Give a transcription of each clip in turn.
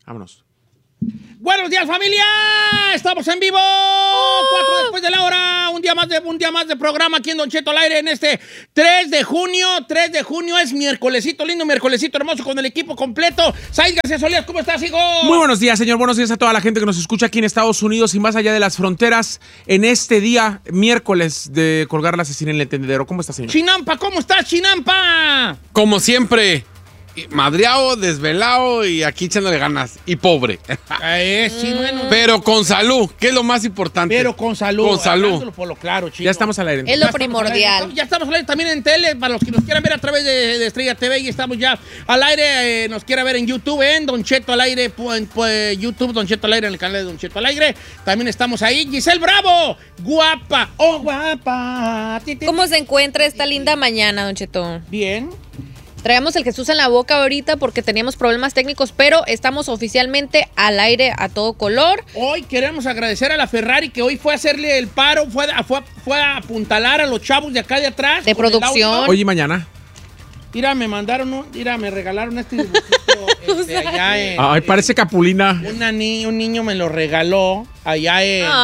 Vámonos. Buenos días, familia. Estamos en vivo. 4 después de la hora. Un día más de programa aquí en Don Cheto al aire en este 3 de junio. 3 de junio es miércolesito lindo, miércolesito hermoso con el equipo completo. Said García Solías, ¿cómo estás, hijo? Muy buenos días, señor. Buenos días a toda la gente que nos escucha aquí en Estados Unidos y más allá de las fronteras en este día, miércoles de colgar la asesina en el tendedero. ¿Cómo está, señor? Chinampa, ¿cómo estás, Chinampa? Como siempre, madreado, desvelado y aquí echándole ganas. Y pobre. Sí, bueno. Pero con salud, que es lo más importante. Pero con salud. Con salud. Hablándolo por lo claro, chino. Ya estamos al aire. Es lo primordial. Ya estamos al aire también en tele, para los que nos quieran ver a través de Estrella TV, y estamos ya al aire, nos quiera ver en YouTube, en Don Cheto al aire, en YouTube, Don Cheto al aire, en el canal de Don Cheto al aire. También estamos ahí. Giselle Bravo, guapa, oh guapa. ¿Cómo se encuentra esta linda mañana, Don Cheto? Bien. Traemos el Jesús en la boca ahorita porque teníamos problemas técnicos, pero estamos oficialmente al aire a todo color. Hoy queremos agradecer a la Ferrari que hoy fue a hacerle el paro, fue a apuntalar a los chavos de acá de atrás. De producción. Hoy y mañana. Mira, me regalaron este dibujito allá en... Ay, parece Capulina. Un niño me lo regaló allá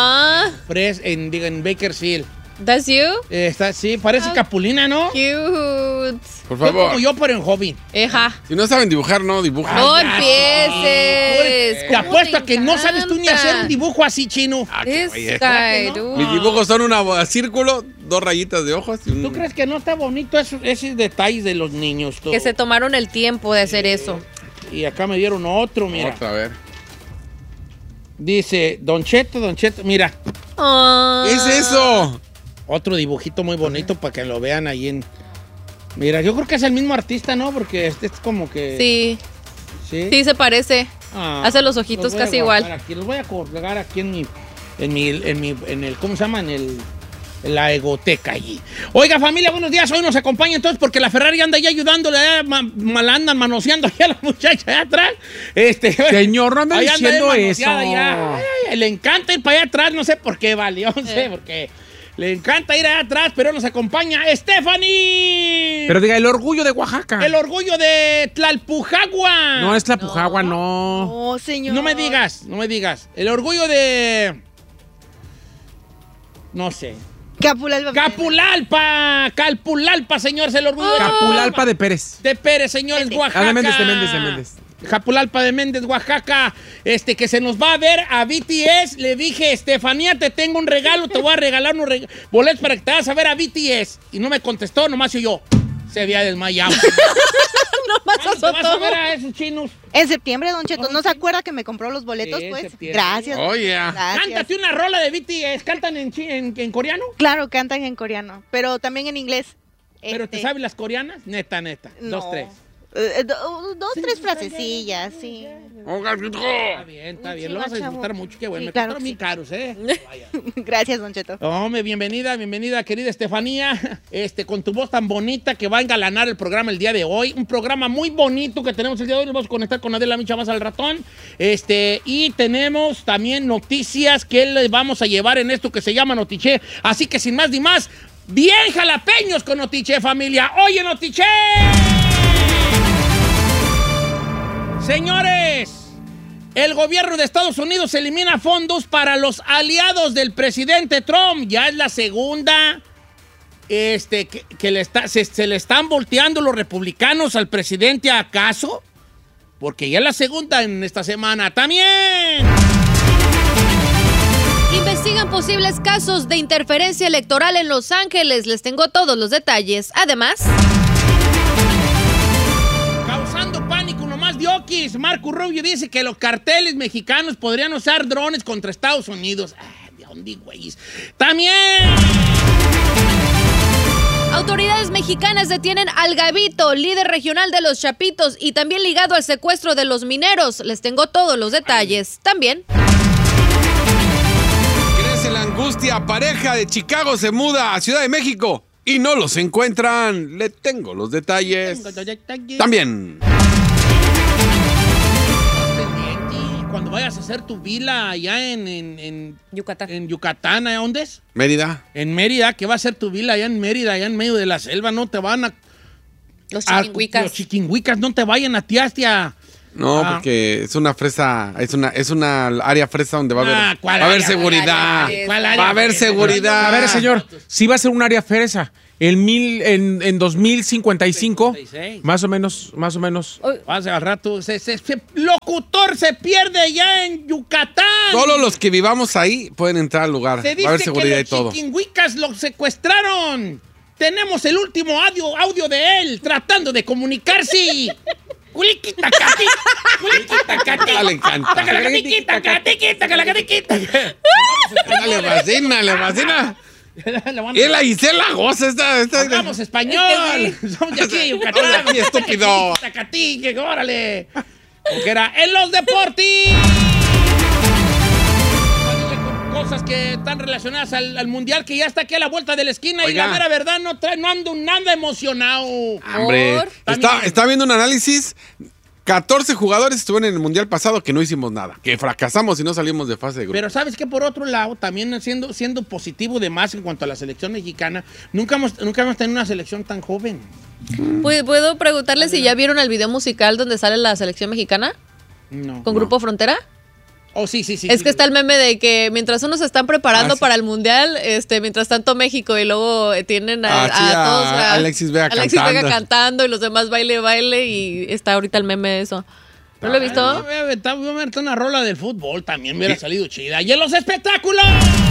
en Bakersfield. That's you? Sí, parece Capulina, ¿no? Cute. Por Yo favor. como yo, pero en joven. Eja. Si no saben dibujar, no dibujan. No ya, empieces. Te apuesto a que no sabes tú ni hacer un dibujo. dibujo así, chino. This ¿no? guy, dude. Mis dibujos son un círculo, 2 rayitas de ojos y un... ¿Tú crees que no está bonito esos detalles de los niños? Todo? Que se tomaron el tiempo de hacer eso. Y acá me dieron otro, mira. Otra, a ver. Dice, Don Cheto, mira. ¿Qué es eso? Otro dibujito muy bonito para que lo vean ahí en... Mira, yo creo que es el mismo artista, ¿no? Porque este es como que... Sí, Sí, sí se parece. Ah, Hace los ojitos los voy a casi guardar igual. Aquí, los voy a colgar aquí en el, ¿cómo se llama? En la egoteca allí. Oiga, familia, buenos días. Hoy nos acompaña entonces porque la Ferrari anda ya ayudándole, andan manoseando allá a la muchacha allá atrás. Señor, no ande ahí anda diciendo manoseada eso. ya. Ay, le encanta ir para allá atrás, no sé por qué, vale, yo no sé por qué. Le encanta ir allá atrás, pero nos acompaña Stephanie. Pero diga, el orgullo de Oaxaca. El orgullo de Tlalpujagua. No es Tlapujagua, no. No, señor. No me digas. El orgullo de... No sé. Calpulalpa, señores, el orgullo de Capulalpa de Pérez. de Pérez, señores, Oaxaca. De Méndez. Capulalpa de Méndez, Oaxaca. Que se nos va a ver a BTS. Le dije, Estefanía, te tengo un regalo, te voy a regalar unos boletos para que te vayas a ver a BTS. Y no me contestó, nomás yo. Se había desmayado. ¿Cuándo te vas a ver a esos chinos? En septiembre, Don Cheto, ¿no se acuerda que me compró los boletos, Sí, en pues? septiembre. Gracias. Oh, yeah. Gracias. Cántate una rola de BTS. ¿Cantan en coreano? Claro, cantan en coreano, pero también en inglés. ¿Pero te sabes las coreanas? Neta. No. 2, 3. Dos, tres frasecillas, sí. Está bien. Lo vas a disfrutar mucho. Qué bueno. Sí, Me claro costaron que bien caros, ¿eh? Gracias, Don Cheto. Hombre, bienvenida, querida Estefanía. Con tu voz tan bonita que va a engalanar el programa el día de hoy. Un programa muy bonito que tenemos el día de hoy. Nos vamos a conectar con Adela Micha más al ratón. Y tenemos también noticias que les vamos a llevar en esto que se llama Notiche. Así que sin más ni más, bien jalapeños con Notiche, familia. Oye, Notiche. Señores, el gobierno de Estados Unidos elimina fondos para los aliados del presidente Trump. Ya es la segunda se le están volteando los republicanos al presidente, ¿acaso? Porque ya es la segunda en esta semana también. Investigan posibles casos de interferencia electoral en Los Ángeles. Les tengo todos los detalles. Además... Causando pánico nomás diokis. Marco Rubio dice que los carteles mexicanos podrían usar drones contra Estados Unidos. ¿De dónde, güeyes? También. Autoridades mexicanas detienen al Gabito, líder regional de los Chapitos y también ligado al secuestro de los mineros. Les tengo todos los detalles. También. Crece la angustia. Pareja de Chicago se muda a Ciudad de México y no los encuentran. Le tengo los detalles. También. Cuando vayas a hacer tu vila allá en Yucatán. En Yucatán, ¿a dónde es? Mérida. En Mérida, que va a ser tu vila allá en Mérida, allá en medio de la selva, no te van a... Los chiquinhuicas. Los chiquinhuicas no te vayan a ti hasta No, porque es una fresa, es una área fresa donde va a haber seguridad. ¿Cuál área? Va a haber seguridad. A ver, señor, si va a ser un área fresa. En 2055, 56. más o menos. Hace al rato, locutor se pierde ya en Yucatán. Solo los que vivamos ahí pueden entrar al lugar. Se dice Va a haber seguridad que y todo. los chiquinhuicas lo secuestraron. Tenemos el último audio de él tratando de comunicarse. Culiquitacati, culiquitacati. Le encanta. Le fascina. Y la Gisela goza esta. Hablamos español. Somos de aquí, Yucatán. Oye, estúpido. Tacatí, que órale. Porque era en los deportes. Cosas que están relacionadas al mundial que ya está aquí a la vuelta de la esquina. Oiga. Y la mera verdad no ando nada emocionado. Hombre, está viendo un análisis. 14 jugadores estuvieron en el mundial pasado que no hicimos nada. Que fracasamos y no salimos de fase de grupo. Pero sabes que por otro lado, también siendo positivo de más en cuanto a la selección mexicana, nunca hemos tenido una selección tan joven. ¿Puedo preguntarle si ya vieron el video musical donde sale la selección mexicana? No. ¿Con Grupo Frontera? Oh, sí. Es que está el meme de que mientras unos se están preparando para el mundial, mientras tanto México y luego tienen a todos a Alexis Vega cantando y los demás baile y está ahorita el meme de eso. ¿No lo he visto? Voy a meter una rola del fútbol también, me hubiera salido chida. ¡Y en los espectáculos!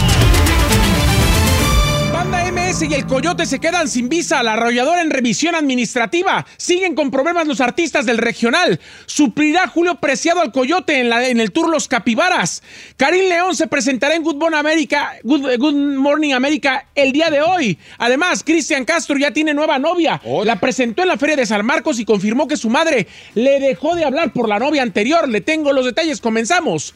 Banda MS y el Coyote se quedan sin visa. La Arrolladora en revisión administrativa. Siguen con problemas los artistas del regional. Suplirá Julio Preciado al Coyote en el tour Los Capibaras. Karim León se presentará en Good Morning America el día de hoy. Además, Cristian Castro ya tiene nueva novia. La presentó en la Feria de San Marcos y confirmó que su madre le dejó de hablar por la novia anterior. Le tengo los detalles. Comenzamos.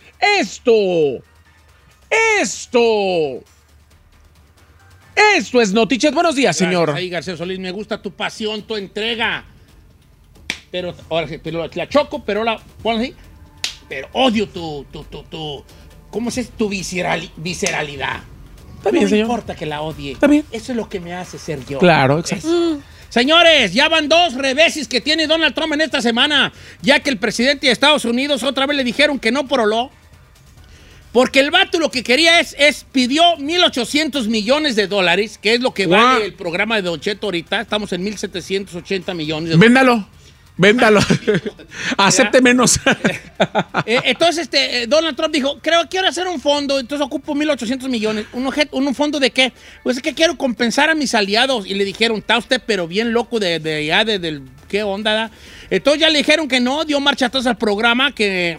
Esto es Noticias. Buenos días, señor. Ahí, García Solís, me gusta tu pasión, tu entrega. Pero la choco, pero la pongo así. Pero odio tu ¿cómo es tu visceralidad? Está bien, no señor. me importa que la odie. Está bien. Eso es lo que me hace ser yo. Claro, exacto. Señores, ya van 2 reveses que tiene Donald Trump en esta semana, ya que el presidente de Estados Unidos otra vez le dijeron que no poroló. Porque el vato lo que quería pidió $1,800 millones, que es lo que vale el programa de Don Cheto ahorita. Estamos en $1,780 millones. Véndalo. Acepte menos. Entonces, Donald Trump dijo, quiero hacer un fondo, entonces ocupo $1,800 millones. ¿Un fondo de qué? Pues es que quiero compensar a mis aliados. Y le dijeron, está usted pero bien loco ¿qué onda? Da? Entonces ya le dijeron que no, dio marcha atrás al programa, que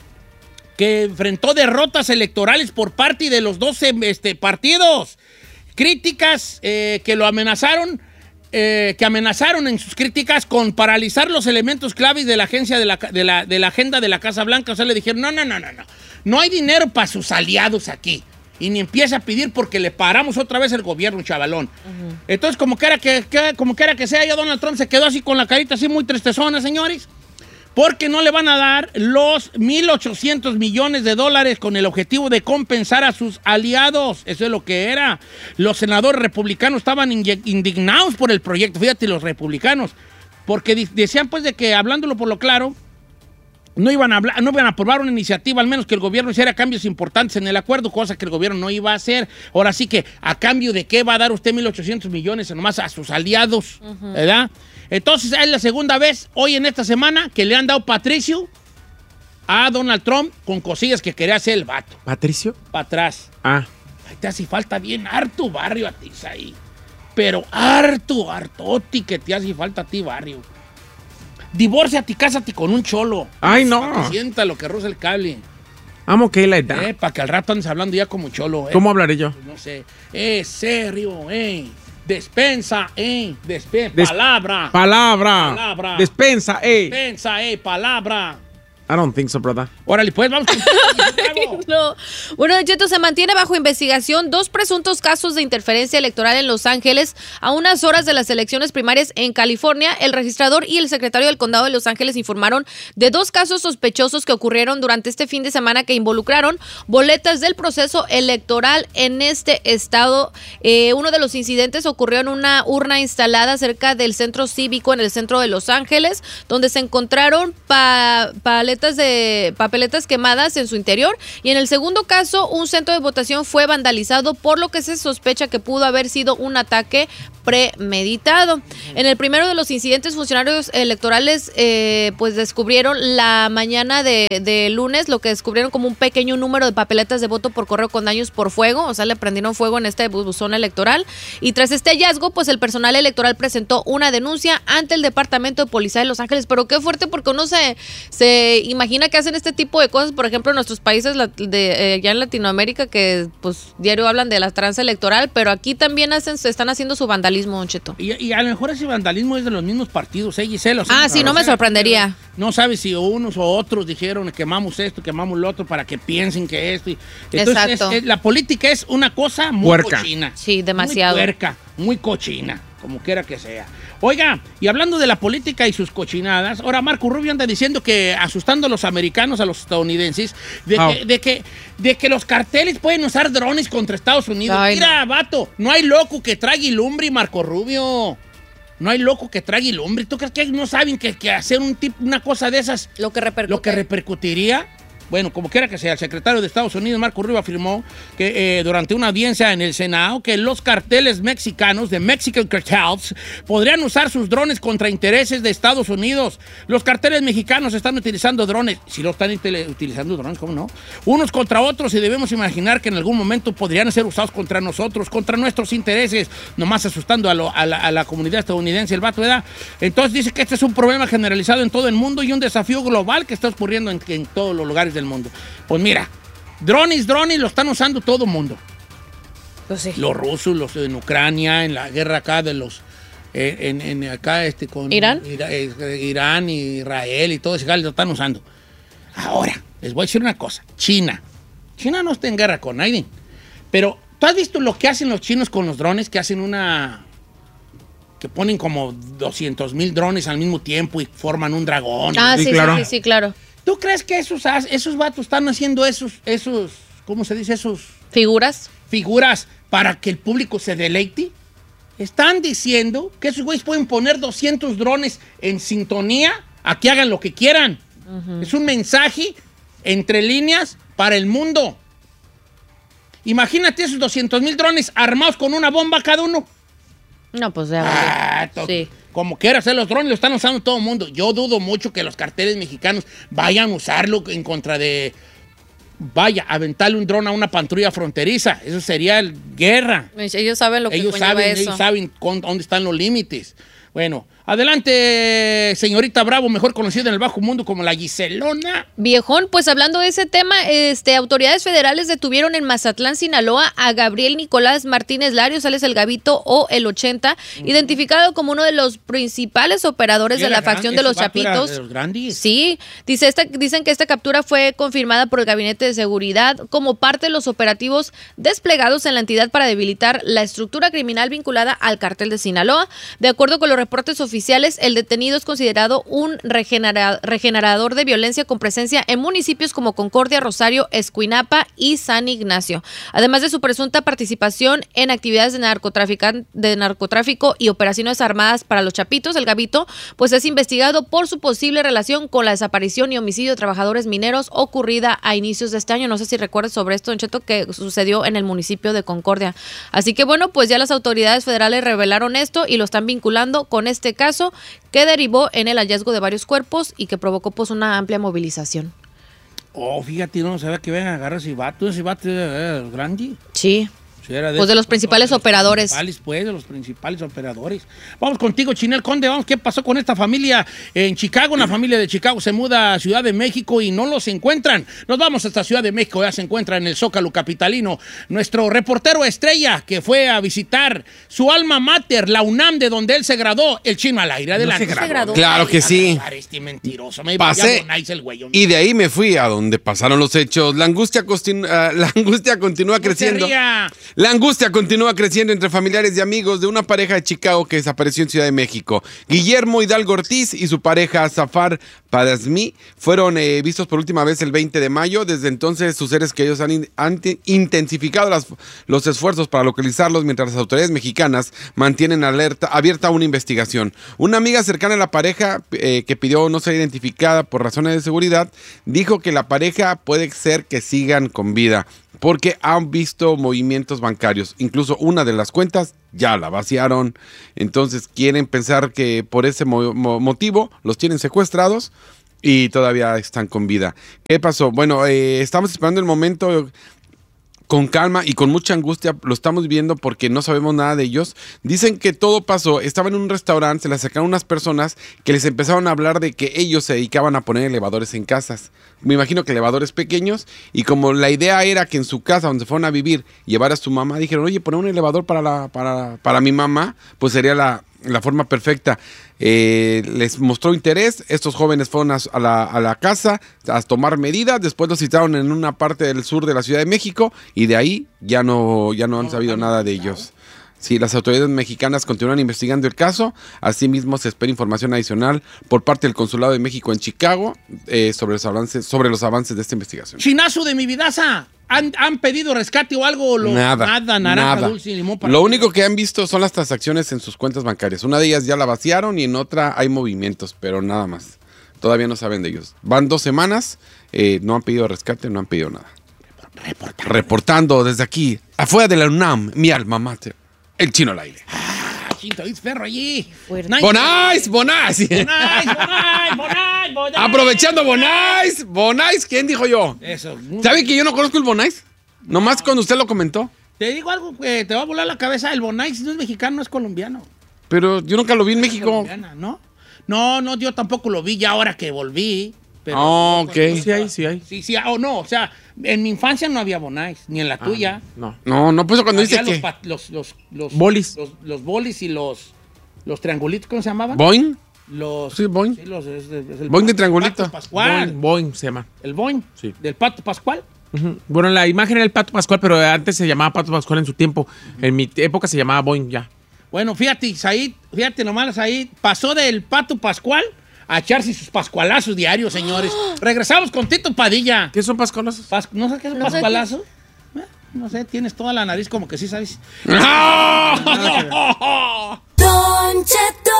enfrentó derrotas electorales por parte de los 12 partidos. Críticas que lo amenazaron, que amenazaron en sus críticas con paralizar los elementos claves de la agencia de la agenda de la Casa Blanca. O sea, le dijeron, no hay dinero para sus aliados aquí. Y ni empieza a pedir porque le paramos otra vez el gobierno, chavalón. Entonces, como quiera que sea, ya Donald Trump se quedó así con la carita así muy tristezona, señores. Porque no le van a dar los $1,800 millones con el objetivo de compensar a sus aliados. Eso es lo que era. Los senadores republicanos estaban indignados por el proyecto. Fíjate, los republicanos. Porque decían, pues, de que, hablándolo por lo claro, no iban a aprobar una iniciativa, al menos que el gobierno hiciera cambios importantes en el acuerdo, cosa que el gobierno no iba a hacer. Ahora sí que, ¿a cambio de qué va a dar usted $1,800 millones nomás a sus aliados? ¿Verdad? Entonces, es la segunda vez hoy en esta semana que le han dado Patricio a Donald Trump con cosillas que quería hacer el vato. ¿Patricio? Para atrás. Ah. Ahí te hace falta bien harto barrio a ti, ahí. Pero hartoti que te hace falta a ti barrio. Divórciate y cásate con un cholo. Ay, no. Para que sienta lo que roza el cable. Amo que la edad. Para que al rato andes hablando ya como cholo. ¿Cómo hablaré yo? No sé. Serio, Despensa, palabra. Despensa, Despensa, palabra. I don't think so, brother. Órale, pues, vamos con... No. Bueno, Don Cheto, se mantiene bajo investigación 2 presuntos casos de interferencia electoral en Los Ángeles a unas horas de las elecciones primarias en California. El registrador y el secretario del condado de Los Ángeles informaron de 2 casos sospechosos que ocurrieron durante este fin de semana que involucraron boletas del proceso electoral en este estado. Uno de los incidentes ocurrió en una urna instalada cerca del centro cívico en el centro de Los Ángeles, donde se encontraron papeletas quemadas en su interior, y en el segundo caso un centro de votación fue vandalizado, por lo que se sospecha que pudo haber sido un ataque premeditado. En el primero de los incidentes, funcionarios electorales pues descubrieron la mañana de lunes lo que descubrieron como un pequeño número de papeletas de voto por correo con daños por fuego, o sea, le prendieron fuego en este buzón electoral, y tras este hallazgo, pues el personal electoral presentó una denuncia ante el Departamento de Policía de Los Ángeles. Pero qué fuerte, porque uno se imagina que hacen este tipo de cosas, por ejemplo, en nuestros países ya en Latinoamérica, que pues diario hablan de la tranza electoral, pero aquí también están haciendo su vandalismo, Don Cheto. Y a lo mejor ese vandalismo es de los mismos partidos, Gisela? Sí, no me sorprendería. No sabes si unos o otros dijeron quemamos esto, quemamos lo otro para que piensen que esto. Entonces, exacto. La política es una cosa muy cochina. Sí, demasiado. Muy puerca, muy cochina, como quiera que sea. Oiga, y hablando de la política y sus cochinadas, ahora Marco Rubio anda diciendo que asustando a los americanos, a los estadounidenses, de que los carteles pueden usar drones contra Estados Unidos. Ay, mira, vato, no hay loco que trague lumbre, Marco Rubio. No hay loco que trague lumbre. ¿Tú crees que no saben que hacer una cosa de esas lo que repercutiría? Bueno, como quiera que sea, el secretario de Estados Unidos, Marco Rubio, afirmó que durante una audiencia en el Senado que los carteles mexicanos, de Mexican Cartels, podrían usar sus drones contra intereses de Estados Unidos. Los carteles mexicanos están utilizando drones. Si lo están utilizando drones, ¿cómo no? Unos contra otros, y debemos imaginar que en algún momento podrían ser usados contra nosotros, contra nuestros intereses, nomás asustando a la comunidad estadounidense, el vato, ¿verdad? Entonces dice que este es un problema generalizado en todo el mundo y un desafío global que está ocurriendo en todos los lugares del mundo. Pues mira, drones lo están usando todo el mundo. Pues sí. Los rusos, los en Ucrania, en la guerra acá de los con ¿Irán? Irán y Israel y todo ese lo están usando. Ahora, les voy a decir una cosa. China no está en guerra con nadie. Pero, ¿tú has visto lo que hacen los chinos con los drones? Que hacen que ponen como 200,000 drones al mismo tiempo y forman un dragón. Sí, claro. ¿Tú crees que esos vatos están haciendo esos, ¿cómo se dice? Figuras para que el público se deleite? Están diciendo que esos güeyes pueden poner 200 drones en sintonía a que hagan lo que quieran. Uh-huh. Es un mensaje entre líneas para el mundo. Imagínate esos 200,000 drones armados con una bomba cada uno. No, pues ya. Sí. Como quiera hacer los drones, lo están usando todo el mundo. Yo dudo mucho que los carteles mexicanos vayan a usarlo en contra de... aventarle un dron a una patrulla fronteriza. Eso sería guerra. Ellos saben lo que conlleva eso. Ellos saben dónde están los límites. Bueno, adelante, señorita Bravo, mejor conocida en el bajo mundo como la Giselona. Viejón, pues hablando de ese tema, autoridades federales detuvieron en Mazatlán, Sinaloa, a Gabriel Nicolás Martínez Larios, sales el Gabito o el 80, identificado como uno de los principales operadores de la facción de los Chapitos. De los grandes. Sí, dicen que esta captura fue confirmada por el Gabinete de Seguridad como parte de los operativos desplegados en la entidad para debilitar la estructura criminal vinculada al cártel de Sinaloa. De acuerdo con los reportes oficiales, el detenido es considerado un regenerador de violencia con presencia en municipios como Concordia, Rosario, Escuinapa y San Ignacio. Además de su presunta participación en actividades de narcotráfico y operaciones armadas para los Chapitos, el Gabito pues es investigado por su posible relación con la desaparición y homicidio de trabajadores mineros ocurrida a inicios de este año. No sé si recuerdas sobre esto, Don Cheto, que sucedió en el municipio de Concordia. Así que bueno, pues ya las autoridades federales revelaron esto y lo están vinculando con este caso que derivó en el hallazgo de varios cuerpos y que provocó pues una amplia movilización. Oh, fíjate, no sabía que vengan a agarrar ese vato grande. Sí. Era Pues de los principales operadores. De los principales operadores. Vamos contigo, Chinel Conde. Vamos, ¿qué pasó con esta familia en Chicago? Una familia de Chicago se muda a Ciudad de México y no los encuentran. Nos vamos hasta Ciudad de México. Ya se encuentra en el Zócalo capitalino nuestro reportero estrella que fue a visitar su alma mater, la UNAM, de donde él se graduó, el Chino al aire. Adelante. No se graduó. Claro que sí. Este mentiroso. Pasé y de ahí me fui a donde pasaron los hechos. La angustia continúa creciendo. La angustia continúa creciendo entre familiares y amigos de una pareja de Chicago que desapareció en Ciudad de México. Guillermo Hidalgo Ortiz y su pareja Zafar Padasmi fueron vistos por última vez el 20 de mayo. Desde entonces sus seres queridos han intensificado los esfuerzos para localizarlos, mientras las autoridades mexicanas mantienen abierta una investigación. Una amiga cercana a la pareja que pidió no ser identificada por razones de seguridad dijo que la pareja puede ser que sigan con vida porque han visto movimientos bancarios. Incluso una de las cuentas ya la vaciaron. Entonces quieren pensar que por ese motivo los tienen secuestrados y todavía están con vida. ¿Qué pasó? Bueno, estamos esperando el momento con calma y con mucha angustia. Lo estamos viendo porque no sabemos nada de ellos. Dicen que todo pasó, estaban en un restaurante, se les sacaron unas personas que les empezaron a hablar de que ellos se dedicaban a poner elevadores en casas. Me imagino que elevadores pequeños, y como la idea era que en su casa donde se fueron a vivir llevar a su mamá, dijeron, oye, poner un elevador para mi mamá, pues sería la forma perfecta. Les mostró interés. Estos jóvenes fueron a la casa a tomar medidas. Después los citaron en una parte del sur de la Ciudad de México y de ahí ya no han sabido nada de ellos. Sí, las autoridades mexicanas continúan investigando el caso. Asimismo, se espera información adicional por parte del Consulado de México en Chicago sobre los avances de esta investigación. Chinazo de mi vidaza. ¿Han pedido rescate o algo? Nada, naranja, dulce y limón. Lo único que han visto son las transacciones en sus cuentas bancarias. Una de ellas ya la vaciaron y en otra hay movimientos, pero nada más. Todavía no saben de ellos. Van 2 semanas, no han pedido rescate, no han pedido nada. Reportando desde aquí, afuera de la UNAM, mi alma mater, el Chino al aire. Chinto, dice perro allí. Bonais. Aprovechando Bonais. ¿Quién dijo yo? Eso. ¿Sabe que yo no conozco el Bonais? Nomás cuando usted lo comentó. Te digo algo que te va a volar la cabeza. El Bonais no es mexicano, no es colombiano. Pero yo nunca lo vi en México. ¿No? No, yo tampoco lo vi ya ahora que volví. Pero ok. Sí hay. Sí, no, o sea, en mi infancia no había Bonais, ni en la tuya. No, pues cuando dice que... los bolis. Los bolis y los triangulitos, ¿cómo se llamaban? ¿Boing? Sí, Boing. Sí, el Boing de triangulito. Pato Pascual. Boing se llama. ¿El Boing? Sí. ¿Del Pato Pascual? Uh-huh. Bueno, la imagen era el Pato Pascual, pero antes se llamaba Pato Pascual en su tiempo. En mi época se llamaba Boing ya. Bueno, fíjate nomás ahí, pasó del Pato Pascual a echarse sus pascualazos diarios, señores. Regresamos con Tito Padilla. ¿Qué son pascualazos? ¿No sabes qué es un pascualazo? No sé, tienes toda la nariz como que sí sabes. Don Cheto.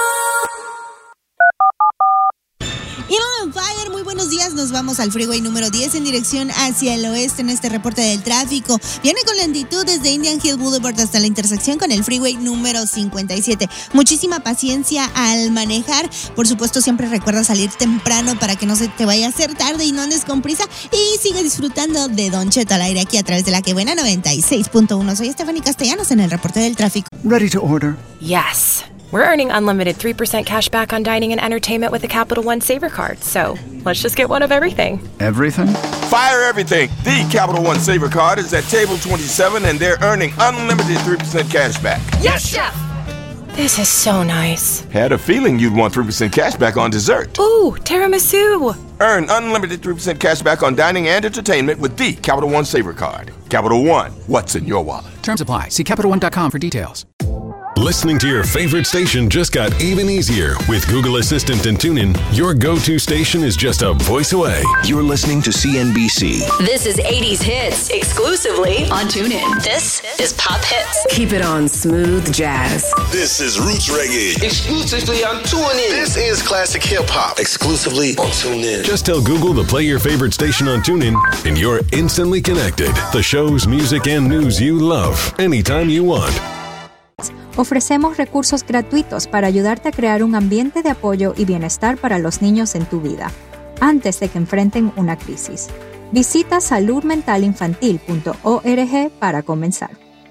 Inland Empire, muy buenos días. Nos vamos al freeway número 10 en dirección hacia el oeste en este reporte del tráfico. Viene con lentitud desde Indian Hill Boulevard hasta la intersección con el freeway número 57. Muchísima paciencia al manejar. Por supuesto, siempre recuerda salir temprano para que no se te vaya a hacer tarde y no andes con prisa. Y sigue disfrutando de Don Cheto al aire aquí a través de la que buena 96.1. Soy Stephanie Castellanos en el reporte del tráfico. Ready to order? Yes. We're earning unlimited 3% cash back on dining and entertainment with a Capital One Saver card. So let's just get one of everything. Everything? Fire everything. The Capital One Saver card is at table 27 and they're earning unlimited 3% cash back. Yes, Chef! This is so nice. Had a feeling you'd want 3% cash back on dessert. Ooh, tiramisu. Earn unlimited 3% cash back on dining and entertainment with the Capital One Saver card. Capital One, what's in your wallet? Terms apply. See CapitalOne.com for details. Listening to your favorite station just got even easier. With Google Assistant and TuneIn, your go-to station is just a voice away. You're listening to CNBC. This is 80s Hits, exclusively on TuneIn. This is Pop Hits. Keep it on Smooth Jazz. This is Roots Reggae, exclusively on TuneIn. This is Classic Hip Hop, exclusively on TuneIn. Just tell Google to play your favorite station on TuneIn, and you're instantly connected. The shows, music, and news you love, anytime you want. Ofrecemos recursos gratuitos para ayudarte a crear un ambiente de apoyo y bienestar para los niños en tu vida, antes de que enfrenten una crisis. Visita saludmentalinfantil.org para comenzar.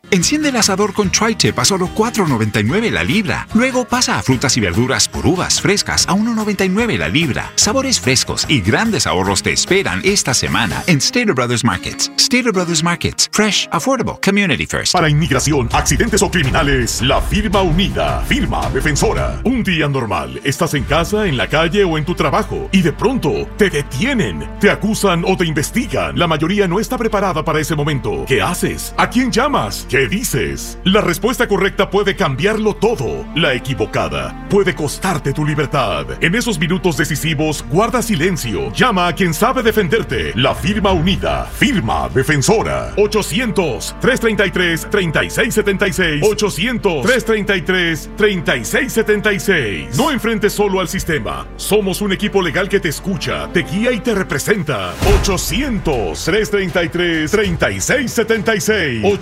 Enciende el asador con Tri-Tip a solo $4.99 la libra. Luego pasa a frutas y verduras por uvas frescas a $1.99 la libra. Sabores frescos y grandes ahorros te esperan esta semana en Stater Brothers Markets. Stater Brothers Markets. Fresh, affordable, community first. Para inmigración, accidentes o criminales, la firma unida. Firma defensora. Un día normal. Estás en casa, en la calle o en tu trabajo y de pronto te detienen, te acusan o te investigan. La mayoría no está preparada para ese momento. ¿Qué haces? ¿A quién llamas? ¿Qué dices? La respuesta correcta puede cambiarlo todo. La equivocada puede costarte tu libertad. En esos minutos decisivos, guarda silencio. Llama a quien sabe defenderte. La firma unida. Firma defensora. 800-333-3676. 800-333-3676. No enfrentes solo al sistema. Somos un equipo legal que te escucha, te guía y te representa. 800-333-3676.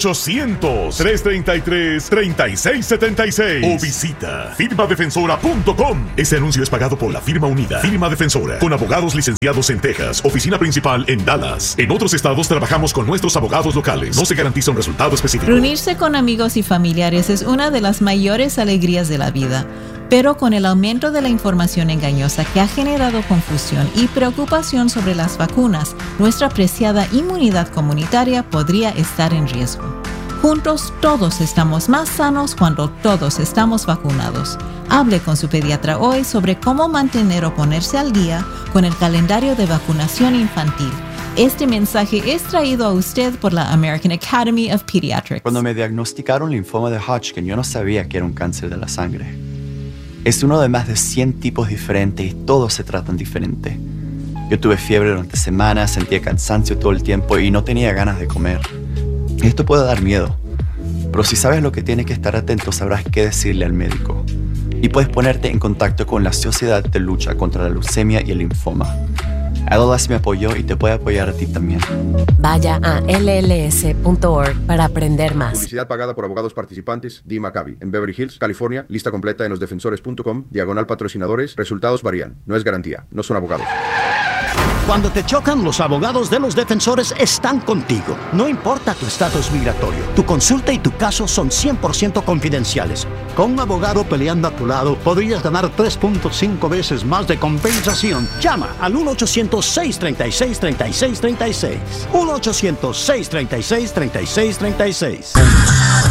800-333-3676. O visita firmadefensora.com. Este anuncio es pagado por la firma unida. Firma Defensora, con abogados licenciados en Texas. Oficina principal en Dallas. En otros estados trabajamos con nuestros abogados locales. No se garantiza un resultado específico. Reunirse con amigos y familiares es una de las mayores alegrías de la vida. Pero con el aumento de la información engañosa que ha generado confusión y preocupación sobre las vacunas, nuestra preciada inmunidad comunitaria podría estar en riesgo. Juntos todos estamos más sanos cuando todos estamos vacunados. Hable con su pediatra hoy sobre cómo mantener o ponerse al día con el calendario de vacunación infantil. Este mensaje es traído a usted por la American Academy of Pediatrics. Cuando me diagnosticaron linfoma de Hodgkin, yo no sabía que era un cáncer de la sangre. Es uno de más de 100 tipos diferentes y todos se tratan diferente. Yo tuve fiebre durante semanas, sentía cansancio todo el tiempo y no tenía ganas de comer. Esto puede dar miedo, pero si sabes lo que tienes que estar atento, sabrás qué decirle al médico. Y puedes ponerte en contacto con la Sociedad de Lucha contra la Leucemia y el Linfoma. ALS me apoyó y te puede apoyar a ti también. Vaya a lls.org para aprender más. Publicidad pagada por abogados participantes. Dee Maccabi, en Beverly Hills, California. Lista completa en losdefensores.com. /patrocinadores. Resultados varían. No es garantía. No son abogados. Cuando te chocan, los abogados de Los Defensores están contigo. No importa tu estatus migratorio. Tu consulta y tu caso son 100% confidenciales. Con un abogado peleando a tu lado, podrías ganar 3.5 veces más de compensación. Llama al 1-800-636-3636. 1-800-636-3636.